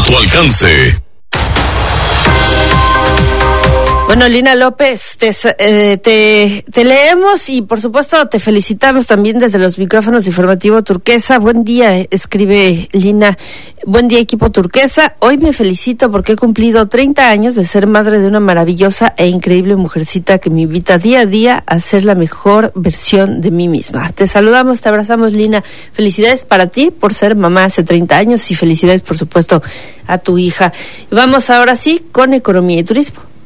tu alcance. Bueno, Lina López, te leemos y por supuesto te felicitamos también desde los micrófonos de Informativo Turquesa. Buen día, escribe Lina. Buen día, equipo Turquesa. Hoy me felicito porque he cumplido 30 años de ser madre de una maravillosa e increíble mujercita que me invita día a día a ser la mejor versión de mí misma. Te saludamos, te abrazamos, Lina. Felicidades para ti por ser mamá hace 30 años y felicidades, por supuesto, a tu hija. Vamos ahora sí con economía y turismo.